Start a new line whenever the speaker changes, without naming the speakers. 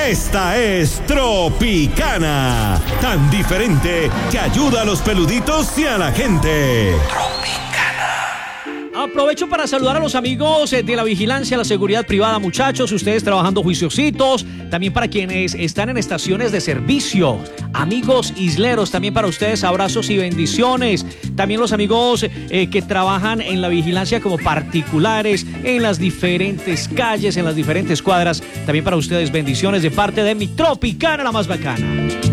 Esta es Tropicana, tan diferente que ayuda a los peluditos y a la gente.
Aprovecho para saludar a los amigos de la vigilancia, la seguridad privada, muchachos, ustedes trabajando juiciositos, también para quienes están en estaciones de servicio, amigos isleros, también para ustedes abrazos y bendiciones, también los amigos que trabajan en la vigilancia como particulares, en las diferentes calles, en las diferentes cuadras, también para ustedes bendiciones de parte de mi Tropicana, la más bacana.